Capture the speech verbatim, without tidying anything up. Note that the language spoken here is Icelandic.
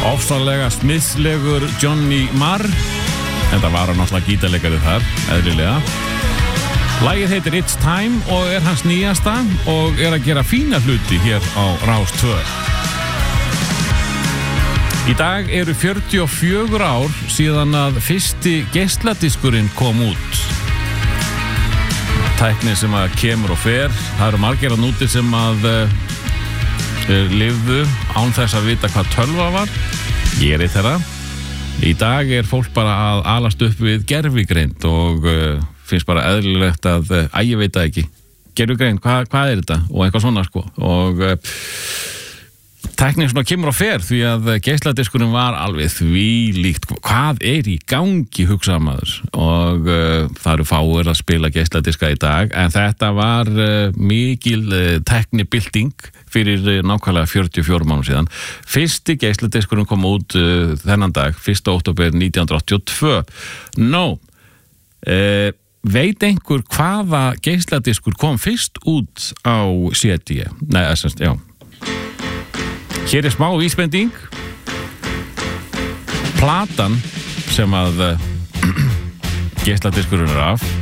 Ofsalega smiðslegur Johnny Marr. Þetta var hann náttúrulega gítarleikari þar, eðlilega. Lagið heitir It's Time og er hans nýjasta og er að gera fína hluti hér á Rás tvö. Í dag eru fjörutíu og fjögur ár síðan að fyrsti geisladiskurinn kom út. Tækni sem að kemur og fer. Það eru margir að núti sem að uh, lifðu án þess að vita hvað tölva var. Ég er eitt þeirra. Í dag er fólk bara að alast upp við gervigreind og uh, finnst bara eðlilegt að, uh, að ég veit það ekki. Gervigreind, hvað, hvað er þetta? Og eitthvað svona sko. Og uh, tæknin svona kemur og fer því að geisladiskurinn var alveg því líkt. Hvað er í gangi, hugsaði maður? Og uh, það eru fáir að spila geisladiska í dag, en þetta var uh, mikil uh, tæknibilding fyrir uh, nákvæmlega fjörutíu og fjórum mánuðum síðan. Fyrsti geisladiskurinn kom út uh, þennan dag, fyrsta október nítján hundruð áttatíu og tvö. Nó, uh, veit einhver hvaða geisladiskur kom fyrst út á C D? Nei, þess að, já. Hér er smá vísbending. Platan sem að uh, geisladiskurinn er af